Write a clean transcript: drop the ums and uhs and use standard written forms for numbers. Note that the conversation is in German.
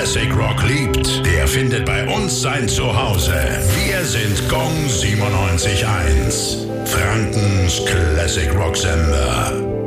Classic Rock liebt, der findet bei uns sein Zuhause. Wir sind Gong 97.1. Frankens Classic Rock Sender.